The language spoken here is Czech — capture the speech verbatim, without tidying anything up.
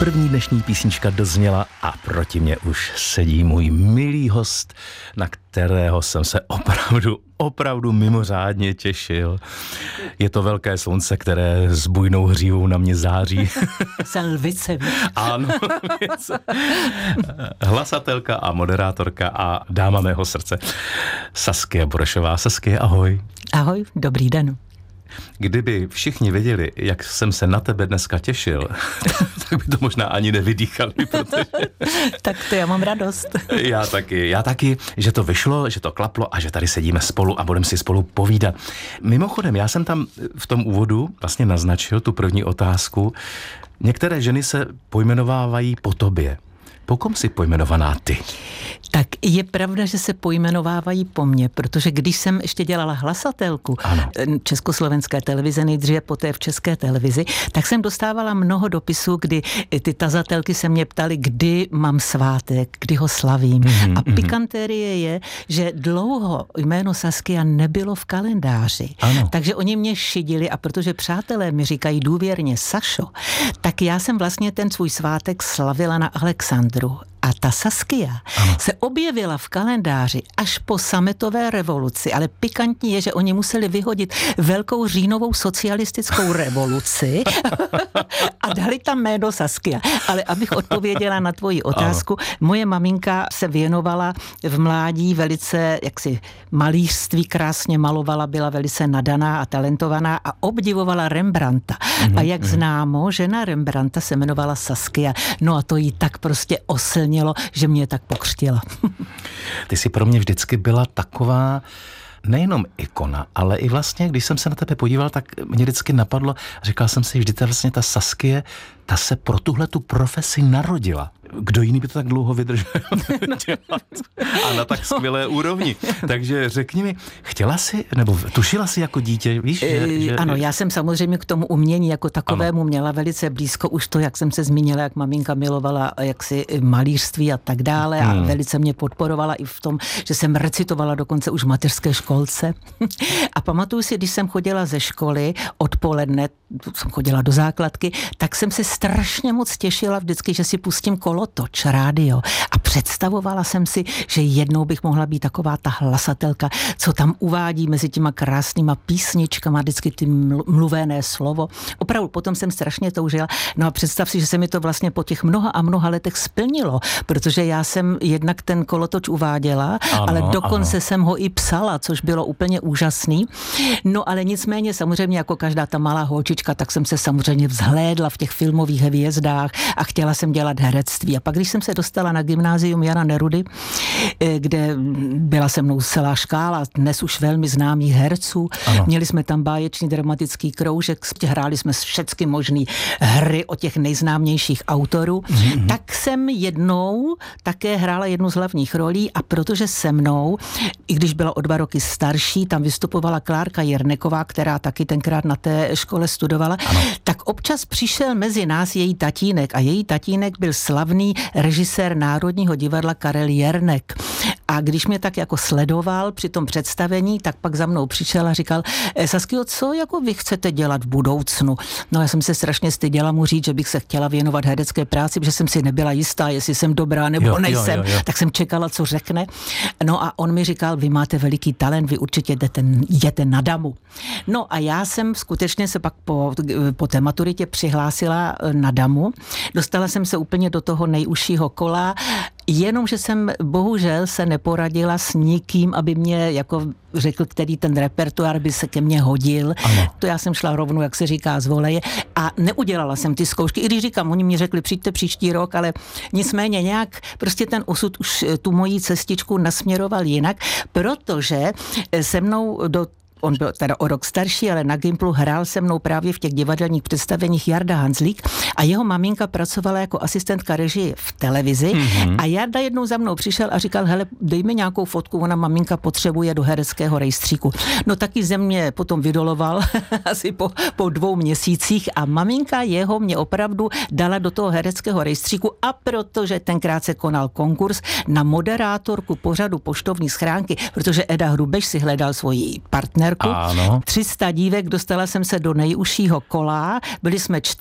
První dnešní písnička dozněla a proti mě už sedí můj milý host, na kterého jsem se opravdu, opravdu mimořádně těšil. Je to velké slunce, které s bujnou hřívou na mě září. Jsem lvice. Ano, lvice. Hlasatelka a moderátorka a dáma mého srdce. Saskia Burešová. Saskia, ahoj. Ahoj, dobrý den. Kdyby všichni věděli, jak jsem se na tebe dneska těšil, tak by to možná ani nevydýchali, protože... Tak to já mám radost. Já taky, já taky, že to vyšlo, že to klaplo a že tady sedíme spolu a budeme si spolu povídat. Mimochodem, já jsem tam v tom úvodu vlastně naznačil tu první otázku. Některé ženy se pojmenovávají po tobě. Po kom jsi pojmenovaná ty? Tak je pravda, že se pojmenovávají po mně, protože když jsem ještě dělala hlasatelku ano. Československé televize, nejdříve poté v České televizi, tak jsem dostávala mnoho dopisů, kdy ty tazatelky se mě ptaly, kdy mám svátek, kdy ho slavím. Mm-hmm. A pikantérie je, že dlouho jméno Saskia nebylo v kalendáři. Ano. Takže oni mě šidili a protože přátelé mi říkají důvěrně Sašo, tak já jsem vlastně ten svůj svátek slavila na Alexandru. A ta Saskia ano. se objevila v kalendáři až po sametové revoluci, ale pikantní je, že oni museli vyhodit velkou říjnovou socialistickou revoluci a dali tam jméno Saskia. Ale abych odpověděla na tvoji otázku, ano. moje maminka se věnovala v mládí velice, jaksi malířství krásně malovala, byla velice nadaná a talentovaná a obdivovala Rembrandta. Mm-hmm. A jak známo, žena Rembrandta se jmenovala Saskia. No a to jí tak prostě oslnilo, že mě tak pokřtila. Ty jsi pro mě vždycky byla taková nejenom ikona, ale i vlastně, když jsem se na tebe podíval, tak mě vždycky napadlo, říkal jsem si, vždyť vlastně ta Saskie, ta se pro tuhle tu profesi narodila. Kdo jiný by to tak dlouho vydržel dělat a na tak skvělé úrovni. Takže řekni mi, chtěla jsi, nebo tušila jsi jako dítě, víš? Že, že... Ano, já jsem samozřejmě k tomu umění jako takovému ano. měla velice blízko už to, jak jsem se zmínila, jak maminka milovala jaksi malířství a tak dále a hmm. velice mě podporovala i v tom, že jsem recitovala dokonce už v mateřské školce. A pamatuju si, když jsem chodila ze školy odpoledne, jsem chodila do základky, tak jsem se strašně moc těšila vždycky, že si pustím kolotoč, rádio. A představovala jsem si, že jednou bych mohla být taková ta hlasatelka, co tam uvádí mezi těma krásnýma písničkama, vždycky ty mluvené slovo. Opravdu potom jsem strašně toužila. No a představ si, že se mi to vlastně po těch mnoha a mnoha letech splnilo, protože já jsem jednak ten kolotoč uváděla, ano, ale dokonce ano. jsem ho i psala, což bylo úplně úžasný. No ale nicméně samozřejmě jako každá ta malá holčička, tak jsem se samozřejmě vzhlédla v těch filmových hvězdách a chtěla jsem dělat herectví. A pak, když jsem se dostala na gymnázium Jana Nerudy, kde byla se mnou celá škála dnes už velmi známých herců, ano. měli jsme tam báječný dramatický kroužek, hráli jsme všechny možný hry o těch nejznámějších autorů, mm-hmm. tak jsem jednou také hrála jednu z hlavních rolí a protože se mnou, i když byla o dva roky starší, tam vystupovala Klárka Jerneková, která taky tenkrát na té škole studovala, ano. tak občas přišel mezi nás její tatínek a její tatínek byl slavný režisér Národního divadla Karel Jernek. A když mě tak jako sledoval při tom představení, tak pak za mnou přišel a říkal, Saskio, co jako vy chcete dělat v budoucnu? No já jsem se strašně styděla mu říct, že bych se chtěla věnovat herecké práci, protože jsem si nebyla jistá, jestli jsem dobrá nebo jo, nejsem. Jo, jo, jo. Tak jsem čekala, co řekne. No a on mi říkal, vy máte veliký talent, vy určitě jdete, jdete na damu. No a já jsem skutečně se pak po, po té maturitě přihlásila na damu. Dostala jsem se úplně do toho nejužšího kola, jenomže jsem bohužel se neporadila s nikým, aby mě jako řekl, který ten repertoár by se ke mně hodil. Ano. To já jsem šla rovnou, jak se říká, z voleje a neudělala jsem ty zkoušky. I když říkám, oni mi řekli, přijďte příští rok, ale nicméně nějak prostě ten osud už tu moji cestičku nasměroval jinak, protože se mnou do on byl teda o rok starší, ale na Gimplu hrál se mnou právě v těch divadelních představeních Jarda Hanzlík a jeho maminka pracovala jako asistentka režie v televizi mm-hmm. a Jarda jednou za mnou přišel a říkal, hele, dej mi nějakou fotku, ona maminka potřebuje do hereckého rejstříku. No taky ze mě potom vydoloval asi po, po dvou měsících a maminka jeho mě opravdu dala do toho hereckého rejstříku a protože tenkrát se konal konkurs na moderátorku pořadu Poštovní schránky, protože Eda Hrubeš si hledal svoji partner. Ano. tři sta dívek, dostala jsem se do nejužšího kola, byli jsme